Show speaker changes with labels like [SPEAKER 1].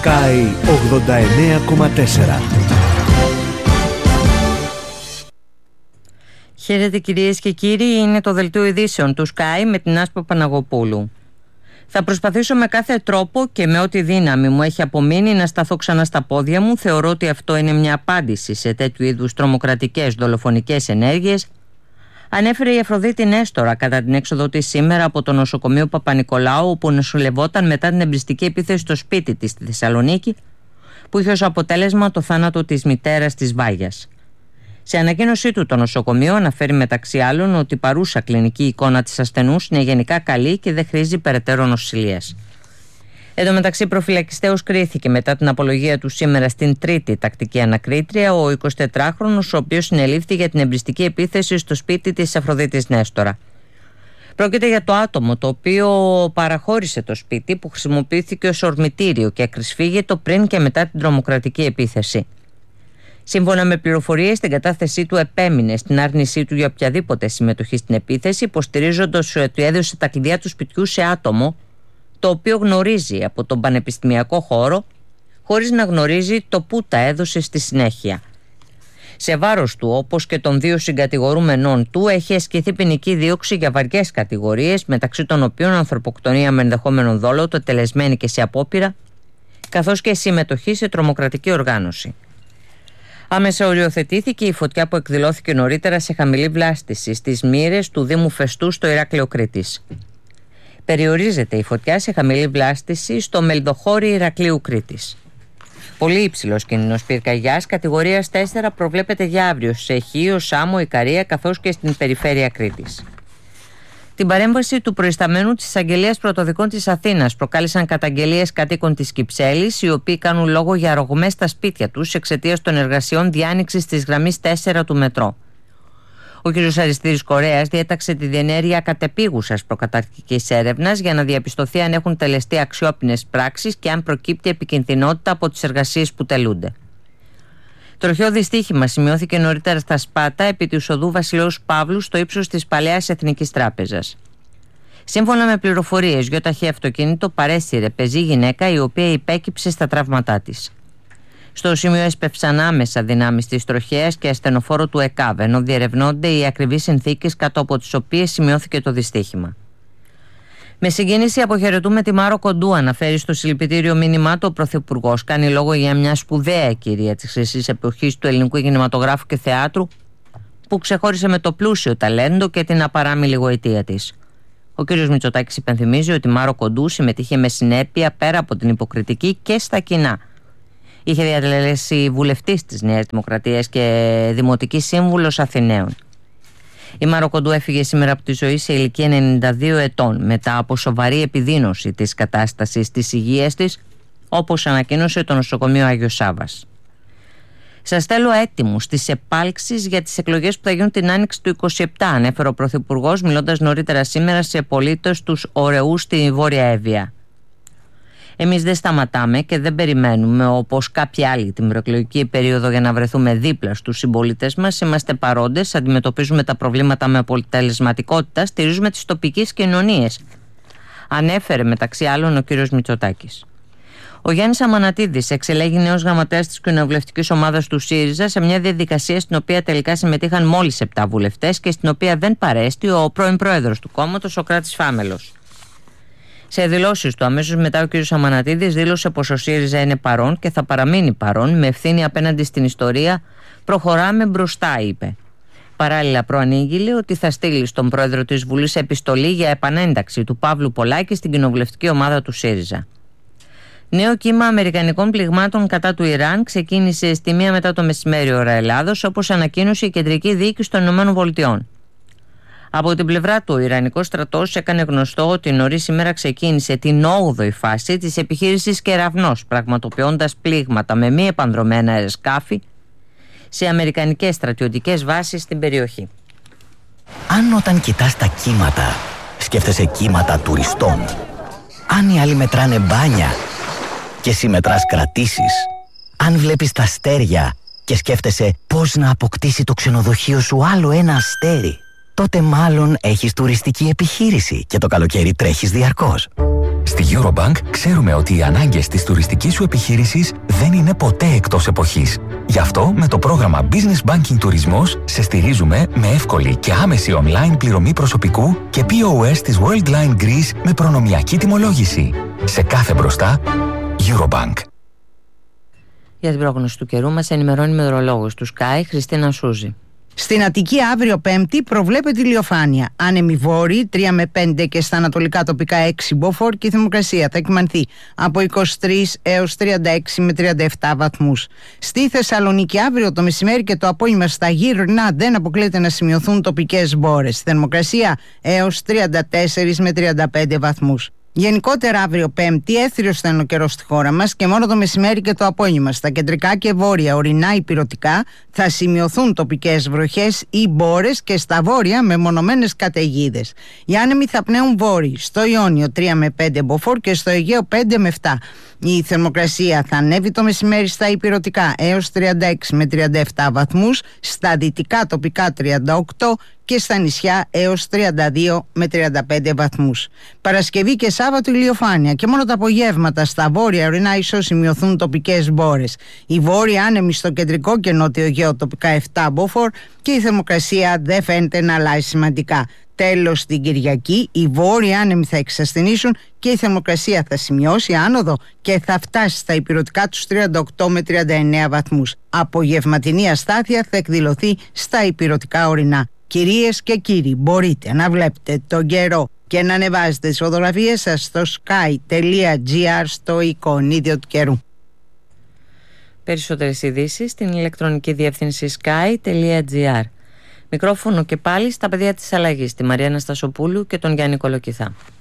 [SPEAKER 1] Sky 89,4.
[SPEAKER 2] Χαίρετε κυρίες και κύριοι, είναι το δελτίο ειδήσεων του Sky με την Άσπα Παναγοπούλου. Θα προσπαθήσω με κάθε τρόπο και με ό,τι δύναμη μου έχει απομείνει να σταθώ ξανά στα πόδια μου. Θεωρώ ότι αυτό είναι μια απάντηση σε τέτοιου είδους τρομοκρατικές δολοφονικές ενέργειες, ανέφερε η Αφροδίτη Νέστορα κατά την έξοδο της σήμερα από το νοσοκομείο Παπα-Νικολάου, όπου νοσηλευόταν μετά την εμπριστική επίθεση στο σπίτι της στη Θεσσαλονίκη, που είχε ως αποτέλεσμα το θάνατο της μητέρας της Βάγιας. Σε ανακοίνωσή του, το νοσοκομείο αναφέρει μεταξύ άλλων ότι η παρούσα κλινική εικόνα της ασθενούς είναι γενικά καλή και δεν χρήζει περαιτέρω νοσηλείας. Εν τω μεταξύ, προφυλακιστέως κρίθηκε μετά την απολογία του σήμερα στην τρίτη τακτική ανακρίτρια ο 24χρονος, ο οποίος συνελήφθη για την εμπριστική επίθεση στο σπίτι της Αφροδίτης Νέστορα. Πρόκειται για το άτομο το οποίο παραχώρησε το σπίτι, που χρησιμοποιήθηκε ως ορμητήριο και ακρισφύγετο πριν και μετά την τρομοκρατική επίθεση. Σύμφωνα με πληροφορίες, στην κατάθεσή του επέμεινε στην άρνησή του για οποιαδήποτε συμμετοχή στην επίθεση, υποστηρίζοντας ότι έδωσε τα κλειδιά του σπιτιού σε άτομο το οποίο γνωρίζει από τον πανεπιστημιακό χώρο, χωρίς να γνωρίζει το που τα έδωσε στη συνέχεια. Σε βάρος του, όπως και των δύο συγκατηγορούμενών του, έχει ασκηθεί ποινική δίωξη για βαριές κατηγορίες, μεταξύ των οποίων ανθρωποκτονία με ενδεχόμενο δόλο, το τελεσμένη και σε απόπειρα, καθώς και συμμετοχή σε τρομοκρατική οργάνωση. Άμεσα οριοθετήθηκε η φωτιά που εκδηλώθηκε νωρίτερα σε χαμηλή βλάστηση στις μοίρες του Δήμου Φεστού στο Ηράκλειο Κρήτης. Περιορίζεται η φωτιά σε χαμηλή βλάστηση στο Μελδοχώρι Ηρακλείου Κρήτης. Πολύ υψηλός κίνδυνος πυρκαγιάς κατηγορίας 4 προβλέπεται για αύριο σε Αιγαίο, Σάμο, Ικαρία καθώς και στην περιφέρεια Κρήτης. Την παρέμβαση του προϊσταμένου της Εισαγγελίας Πρωτοδικών της Αθήνας προκάλεσαν καταγγελίες κατοίκων της Κυψέλης, οι οποίοι κάνουν λόγο για ρογμές στα σπίτια τους εξαιτίας των εργασιών διάνοιξης της γραμμής 4 του μετρό. Ο κ. Αριστίδης Κορέας διέταξε τη διενέργεια κατεπίγουσας προκαταρκτικής έρευνας για να διαπιστωθεί αν έχουν τελεστεί αξιόπινες πράξεις και αν προκύπτει επικινδυνότητα από τις εργασίες που τελούνται. Τροχαίο δυστύχημα σημειώθηκε νωρίτερα στα Σπάτα επί της οδού Βασιλέως Παύλου στο ύψος της Παλαιάς Εθνικής Τράπεζας. Σύμφωνα με πληροφορίες, γιοταχή αυτοκίνητο παρέσυρε πεζή γυναίκα η οποία υπέκυψε στα τραύματά της. Στο σημείο έσπευσαν άμεσα δυνάμεις της τροχέας και ασθενοφόρο του ΕΚΑΒ, ενώ διερευνώνται οι ακριβείς συνθήκες κάτω από τις οποίες σημειώθηκε το δυστύχημα. Με συγκίνηση αποχαιρετούμε τη Μάρο Κοντού, αναφέρει στο συλληπιτήριο μήνυμά του ο Πρωθυπουργός. Κάνει λόγο για μια σπουδαία κυρία της χρυσής εποχής του ελληνικού κινηματογράφου και θεάτρου, που ξεχώρισε με το πλούσιο ταλέντο και την απαράμιλη γοητεία της. Ο κ. Μητσοτάκης υπενθυμίζει ότι η Μάρο Κοντού συμμετείχε με συνέπεια πέρα από την υποκριτική και στα κοινά. Είχε διατελέσει βουλευτής της Νέας Δημοκρατίας και δημοτική σύμβουλος Αθηναίων. Η Μάρο Κοντού έφυγε σήμερα από τη ζωή σε ηλικία 92 ετών μετά από σοβαρή επιδείνωση της κατάστασης της υγείας της, όπως ανακοίνωσε το νοσοκομείο Άγιος Σάββας. Σας στέλνω έτοιμους στις επάλξεις για τις εκλογές που θα γίνουν την άνοιξη του 27, ανέφερε ο Πρωθυπουργός μιλώντας νωρίτερα σήμερα σε πολίτες τους ωραίους στη Βόρεια Εύβοια. Εμείς δεν σταματάμε και δεν περιμένουμε όπως κάποιοι άλλοι την προεκλογική περίοδο για να βρεθούμε δίπλα στους συμπολίτες μας. Είμαστε παρόντες, αντιμετωπίζουμε τα προβλήματα με αποτελεσματικότητα, στηρίζουμε τις τοπικές κοινωνίες, ανέφερε μεταξύ άλλων ο κ. Μητσοτάκης. Ο Γιάννης Αμανατίδης εξελέγει νέος γραμματέας της κοινοβουλευτικής ομάδας του ΣΥΡΙΖΑ σε μια διαδικασία στην οποία τελικά συμμετείχαν μόλις 7 βουλευτές και στην οποία δεν παρέστη ο πρώην πρόεδρος του κόμματος, Σωκράτης Φάμελος. Σε δηλώσεις του αμέσως μετά, ο κ. Αμανατίδης δήλωσε πως ο ΣΥΡΙΖΑ είναι παρόν και θα παραμείνει παρόν με ευθύνη απέναντι στην ιστορία. Προχωράμε μπροστά, είπε. Παράλληλα, προανήγγειλε ότι θα στείλει στον πρόεδρο της Βουλής επιστολή για επανένταξη του Παύλου Πολάκη στην κοινοβουλευτική ομάδα του ΣΥΡΙΖΑ. Νέο κύμα αμερικανικών πληγμάτων κατά του Ιράν ξεκίνησε στη 1 μετά το μεσημέρι ώρα Ελλάδος, όπως ανακοίνωσε η Κεντρική Διοίκηση των ΗΠΑ. Από την πλευρά του, ο Ιρανικός στρατός έκανε γνωστό ότι νωρίς σήμερα ξεκίνησε την 8η φάση της επιχείρησης Κεραυνός, πραγματοποιώντας πλήγματα με μη επανδρομένα αεροσκάφη σε αμερικανικές στρατιωτικές βάσεις στην περιοχή.
[SPEAKER 3] Αν όταν κοιτάς τα κύματα, σκέφτεσαι κύματα τουριστών, αν οι άλλοι μετράνε μπάνια και εσύ μετράς κρατήσεις, αν βλέπεις τα αστέρια και σκέφτεσαι πώς να αποκτήσει το ξενοδοχείο σου άλλο ένα αστέρι, τότε μάλλον έχεις τουριστική επιχείρηση και το καλοκαίρι τρέχεις διαρκώς.
[SPEAKER 4] Στη Eurobank ξέρουμε ότι οι ανάγκες της τουριστικής σου επιχείρησης δεν είναι ποτέ εκτός εποχής. Γι' αυτό με το πρόγραμμα Business Banking Τουρισμός σε στηρίζουμε με εύκολη και άμεση online πληρωμή προσωπικού και POS της Worldline Greece με προνομιακή τιμολόγηση. Σε κάθε μπροστά, Eurobank.
[SPEAKER 2] Για την πρόγνωση του καιρού μας ενημερώνει η μετεωρολόγος του Sky, Χριστίνα Σούζη.
[SPEAKER 5] Στην Αττική αύριο Πέμπτη προβλέπεται ηλιοφάνεια. Άνεμοι βόρειοι 3 με 5 και στα ανατολικά τοπικά 6 μποφόρ και η θερμοκρασία θα κυμανθεί από 23 έως 36 με 37 βαθμούς. Στη Θεσσαλονίκη αύριο το μεσημέρι και το απόγευμα στα γύρνα δεν αποκλείεται να σημειωθούν τοπικές μπόρες. Θερμοκρασία έως 34 με 35 βαθμούς. Γενικότερα αύριο Πέμπτη έθριος θα είναι ο καιρός στη χώρα μας και μόνο το μεσημέρι και το απόγευμα στα κεντρικά και βόρεια ορεινά υπηρωτικά θα σημειωθούν τοπικές βροχές ή μπόρες και στα βόρεια μεμονωμένες καταιγίδες. Οι άνεμοι θα πνέουν βόρειοι, στο Ιόνιο 3 με 5 μποφόρ και στο Αιγαίο 5 με 7. Η θερμοκρασία θα ανέβει το μεσημέρι στα υπηρωτικά έως 36 με 37 βαθμούς, στα δυτικά τοπικά 38 και στα νησιά έως 32 με 35 βαθμούς. Παρασκευή και Σάββατο ηλιοφάνεια και μόνο τα απογεύματα στα βόρεια ορεινά ίσως σημειωθούν τοπικές μπόρες. Οι βόρειοι άνεμοι στο κεντρικό και νότιο Αιγαίο τοπικά 7 μποφόρ και η θερμοκρασία δεν φαίνεται να αλλάζει σημαντικά. Τέλος, την Κυριακή οι βόρειοι άνεμοι θα εξασθενήσουν και η θερμοκρασία θα σημειώσει άνοδο και θα φτάσει στα υπηρωτικά τους 38 με 39 βαθμούς. Απογευματινή αστάθεια θα εκδηλωθεί στα υπηρωτικά ορεινά. Κυρίες και κύριοι, μπορείτε να βλέπετε τον καιρό και να ανεβάζετε τις φωτογραφίες σας στο sky.gr στο εικονίδιο του καιρού.
[SPEAKER 2] Περισσότερες ειδήσεις στην ηλεκτρονική διεύθυνση sky.gr. Μικρόφωνο και πάλι στα παιδιά της αλλαγής, τη Μαρία Αναστασοπούλου και τον Γιάννη Κολοκυθά.